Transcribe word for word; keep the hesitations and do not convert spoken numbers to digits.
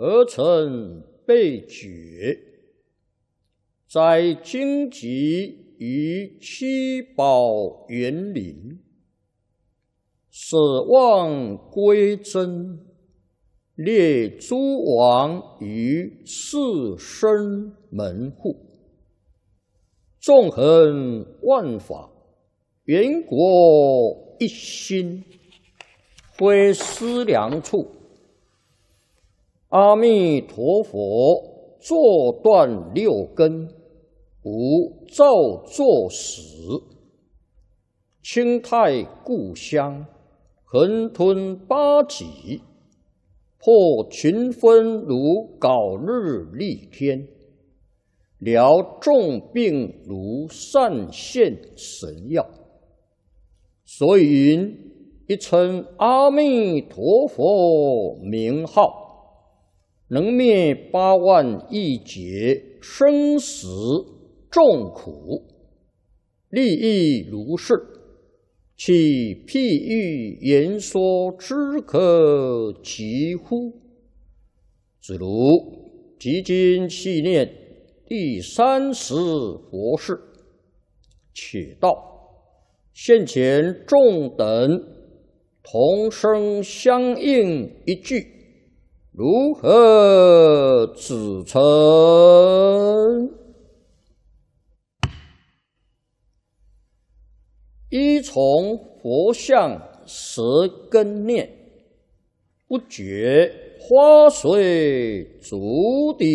而成被觉，在荆棘于七宝园林，舍望归真，列诸王于四生门户，纵横万法，圆国一心，非思量处。阿弥陀佛，坐断六根，无造作始，清泰故乡，横吞八极，破群分如槁日丽天，疗众病如散现神药。所以云：一称阿弥陀佛名号，能灭八万亿劫生死众苦，利益如是，其譬喻言说之可及乎？子如即今细念第三十佛事，且道现前众等同声相应一句，如何指称？依从佛像舌根念，不觉花随足底。